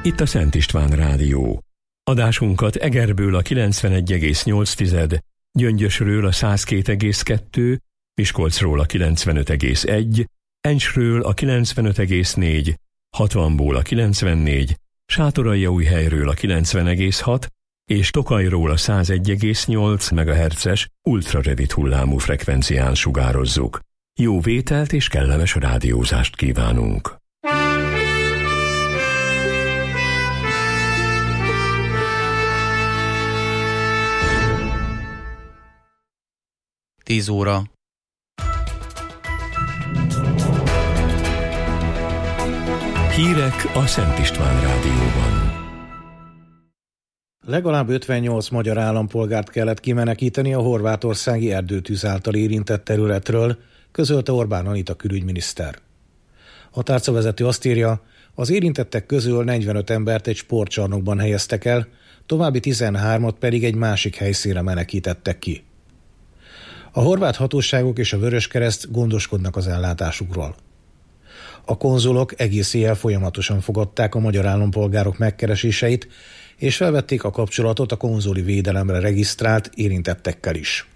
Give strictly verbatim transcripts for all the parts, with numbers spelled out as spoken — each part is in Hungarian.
Itt a Szent István Rádió. Adásunkat Egerből a kilencvenegy egész nyolc, Gyöngyösről a száz két egész kettő, Miskolcról a kilencvenöt egész egy, Encsről a kilencvenöt egész négy, hatvanból a kilencvennégy, Sátoraljaújhelyről a kilencven egész hat és Tokajról a száz egy egész nyolc megahertzes ultrarövid hullámú frekvencián sugározzuk. Jó vételt és kellemes rádiózást kívánunk! tíz óra. Hírek a Szent István Rádióban. Legalább ötvennyolc magyar állampolgárt kellett kimenekíteni a horvátországi erdőtűz által érintett területről, közölte Orbán Anita külügyminiszter. A tárcavezető azt írja, az érintettek közül negyvenöt embert egy sportcsarnokban helyeztek el, további tizenhármat pedig egy másik helyszínre menekítettek ki. A horvát hatóságok és a Vöröskereszt gondoskodnak az ellátásukról. A konzulok egész éjjel folyamatosan fogadták a magyar állampolgárok megkereséseit, és felvették a kapcsolatot a konzuli védelemre regisztrált érintettekkel is.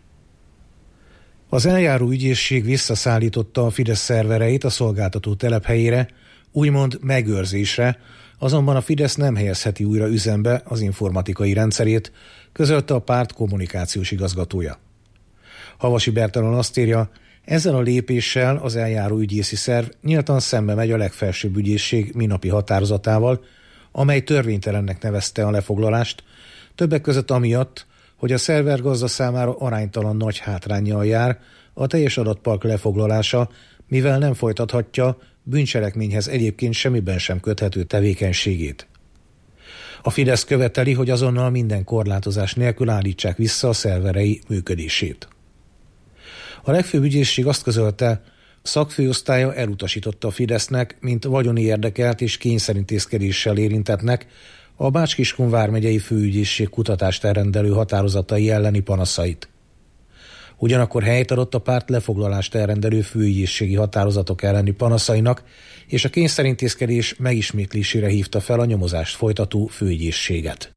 Az eljáró ügyészség visszaszállította a Fidesz szervereit a szolgáltató telephelyére, úgymond megőrzésre, azonban a Fidesz nem helyezheti újra üzembe az informatikai rendszerét, közölte a párt kommunikációs igazgatója. Havasi Bertalan azt írja, ezzel a lépéssel az eljáró ügyészi szerv nyíltan szembe megy a legfelsőbb ügyészség minapi határozatával, amely törvénytelennek nevezte a lefoglalást, többek között amiatt, hogy a szervergazda számára aránytalan nagy hátránnyal jár a teljes adatpark lefoglalása, mivel nem folytathatja bűncselekményhez egyébként semmiben sem köthető tevékenységét. A Fidesz követeli, hogy azonnal minden korlátozás nélkül állítsák vissza a szerverei működését. A legfőbb ügyészség azt közölte, szakfőosztálya elutasította a Fidesznek, mint vagyoni érdekelt és kényszerintézkedéssel érintetnek a Bács-Kiskun vármegyei főügyészség kutatást elrendelő határozatai elleni panaszait. Ugyanakkor helyt adott a párt lefoglalást elrendelő főügyészségi határozatok elleni panaszainak, és a kényszerintézkedés megismétlésére hívta fel a nyomozást folytató főügyészséget.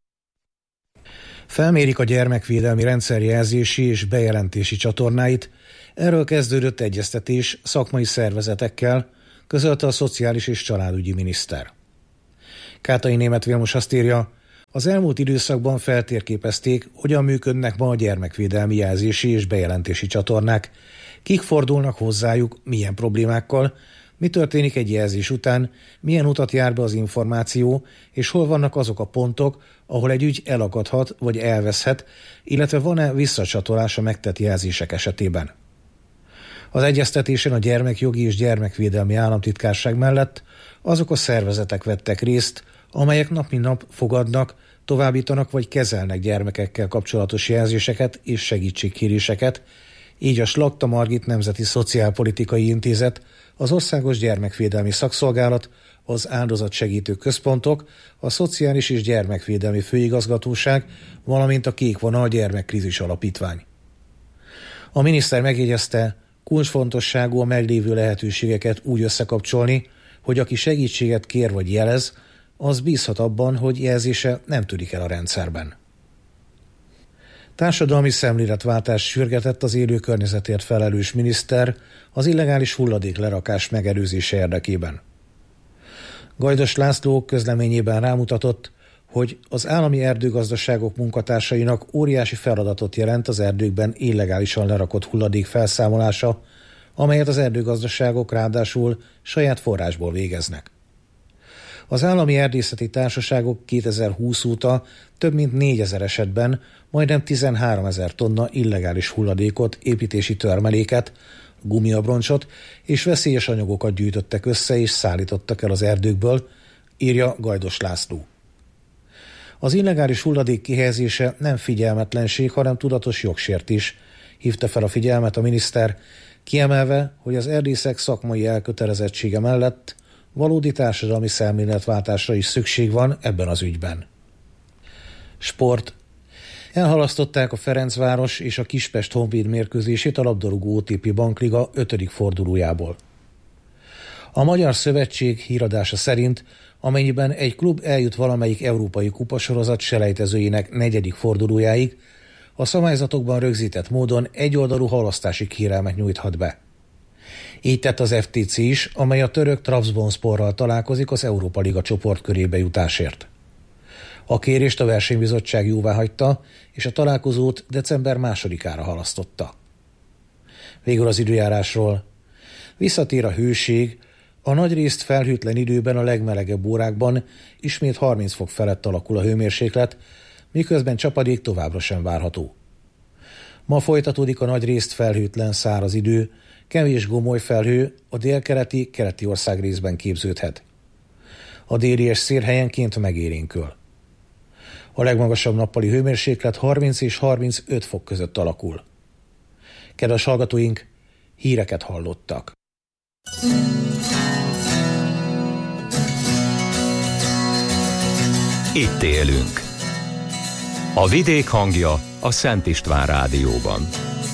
Felmérik a gyermekvédelmi rendszerjelzési és bejelentési csatornáit, erről kezdődött egyeztetés szakmai szervezetekkel, közölte a Szociális és Családügyi miniszter. Kátai Németh Vilmos azt írja, az elmúlt időszakban feltérképezték, hogyan működnek ma a gyermekvédelmi jelzési és bejelentési csatornák, kik fordulnak hozzájuk, milyen problémákkal, mi történik egy jelzés után, milyen utat jár be az információ, és hol vannak azok a pontok, ahol egy ügy elakadhat vagy elveszhet, illetve van-e visszacsatolás a megtett jelzések esetében. Az egyeztetésen a Gyermekjogi és Gyermekvédelmi Államtitkárság mellett azok a szervezetek vettek részt, amelyek nap mint nap fogadnak, továbbítanak vagy kezelnek gyermekekkel kapcsolatos jelzéseket és segítségkéréseket, így a Slakta Margit Nemzeti Szociálpolitikai Intézet, az Országos Gyermekvédelmi Szakszolgálat, az Áldozatsegítő Központok, a Szociális és Gyermekvédelmi Főigazgatóság, valamint a Kék Vonal Gyermekkrízis Alapítvány. A miniszter megjegyezte, kulcsfontosságú a meglévő lehetőségeket úgy összekapcsolni, hogy aki segítséget kér vagy jelez, az bízhat abban, hogy jelzése nem tűnik el a rendszerben. Társadalmi szemléletváltás sürgetett az élő környezetért felelős miniszter az illegális hulladék lerakás megelőzése érdekében. Gajdos László közleményében rámutatott, hogy az állami erdőgazdaságok munkatársainak óriási feladatot jelent az erdőkben illegálisan lerakott hulladék felszámolása, amelyet az erdőgazdaságok ráadásul saját forrásból végeznek. Az állami erdészeti társaságok kétezer-húsz óta több mint négyezer esetben majdnem tizenháromezer tonna illegális hulladékot, építési törmeléket, gumiabroncsot és veszélyes anyagokat gyűjtöttek össze és szállítottak el az erdőkből, írja Gajdos László. Az illegális hulladék kihelyezése nem figyelmetlenség, hanem tudatos jogsértés, hívta fel a figyelmet a miniszter, kiemelve, hogy az erdészek szakmai elkötelezettsége mellett valódi társadalmi szemléletváltásra is szükség van ebben az ügyben. Sport. Elhalasztották a Ferencváros és a Kispest Honvéd mérkőzését a labdarúgó o té pé Bankliga ötödik fordulójából. A Magyar Szövetség híradása szerint, amennyiben egy klub eljut valamelyik európai kupasorozat selejtezőjének negyedik fordulójáig, a szabályzatokban rögzített módon egyoldalú halasztási kérelmet nyújthat be. Így tett az ef té cé is, amely a török Trabzonsporral találkozik az Európa Liga csoportkörébe jutásért. A kérést a versenybizottság jóváhagyta, és a találkozót december másodikára halasztotta. Végül az időjárásról. Visszatér a hőség, a nagyrészt felhőtlen időben a legmelegebb órákban ismét harminc fok felett alakul a hőmérséklet, miközben csapadék továbbra sem várható. Ma folytatódik a nagyrészt felhőtlen száraz idő, kevés gomoly felhő a délkeleti, keleti ország részben képződhet. A déli és szélhelyenként megélénkül. A legmagasabb nappali hőmérséklet harminc és harmincöt fok között alakul. Kedves hallgatóink, híreket hallottak. Itt élünk. A vidék hangja a Szent István Rádióban.